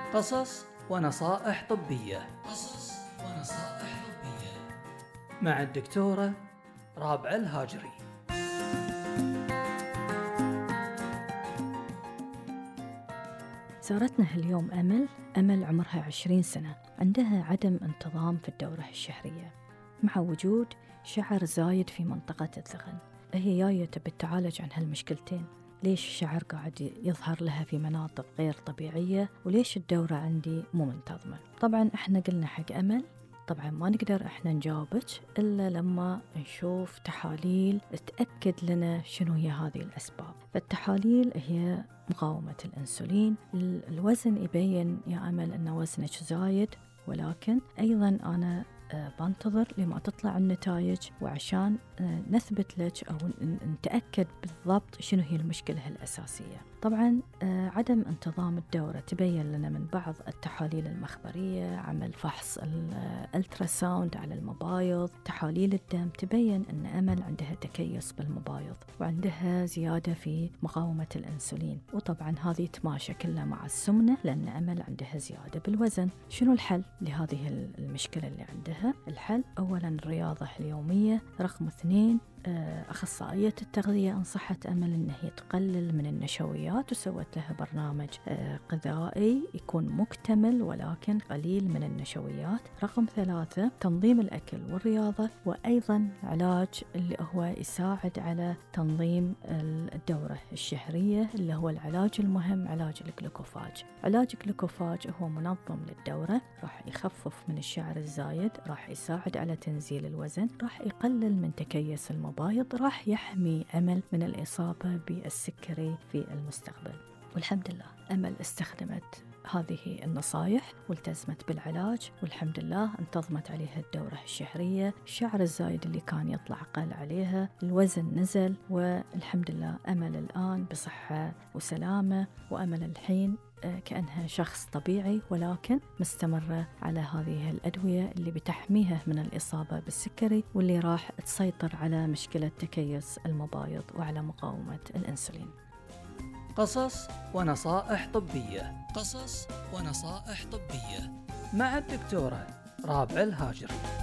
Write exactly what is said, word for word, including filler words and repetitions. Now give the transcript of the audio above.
قصص ونصائح طبية. قصص ونصائح طبية مع الدكتورة رابعة الهاجري. زارتنا اليوم أمل أمل عمرها عشرين سنة، عندها عدم انتظام في الدورة الشهرية مع وجود شعر زايد في منطقة الذقن. هي جاية تبي تعالج عن هالمشكلتين، ليش الشعر قاعد يظهر لها في مناطق غير طبيعية، وليش الدورة عندي مو منتظمة. طبعا احنا قلنا حق أمل طبعا ما نقدر احنا نجاوبك إلا لما نشوف تحاليل تأكد لنا شنو هي هذه الأسباب. فالتحاليل هي مقاومة الأنسولين، الوزن يبين يا أمل أن وزنك زايد، ولكن أيضا أنا بنتظر لما تطلع النتائج وعشان نثبت لك أو نتأكد بالضبط شنو هي المشكلة الأساسية. طبعا عدم انتظام الدورة تبين لنا من بعض التحاليل المخبرية، عمل فحص الالتراساوند على المبايض، تحاليل الدم تبين أن أمل عندها تكيس بالمبايض وعندها زيادة في مقاومة الأنسولين، وطبعا هذه تماشى كلها مع السمنة لأن أمل عندها زيادة بالوزن. شنو الحل لهذه المشكلة اللي عندها؟ الحل أولا الرياضة اليومية، رقم اثنين أخصائية التغذية أنصحت أمل أن هي تقلل من النشويات وسوت لها برنامج غذائي يكون مكتمل ولكن قليل من النشويات. رقم ثلاثة تنظيم الأكل والرياضة، وأيضا علاج اللي هو يساعد على تنظيم الدورة الشهرية اللي هو العلاج المهم علاج الجلوكوفاج. علاج الجلوكوفاج هو منظم للدورة، راح يخفف من الشعر الزايد، راح يساعد على تنزيل الوزن، راح يقلل من تكيس المبايض، راح يحمي أمل من الإصابة بالسكري في المستقبل. والحمد لله أمل استخدمت هذه النصائح والتزمت بالعلاج، والحمد لله انتظمت عليها الدورة الشهرية، الشعر الزايد اللي كان يطلع قل عليها، الوزن نزل، والحمد لله أمل الآن بصحة وسلامة، وأمل الحين كأنها شخص طبيعي ولكن مستمرة على هذه الأدوية اللي بتحميها من الإصابة بالسكري واللي راح تسيطر على مشكلة تكيس المبايض وعلى مقاومة الأنسولين. قصص ونصائح طبية. قصص ونصائح طبية مع الدكتورة رابعة الهاجري.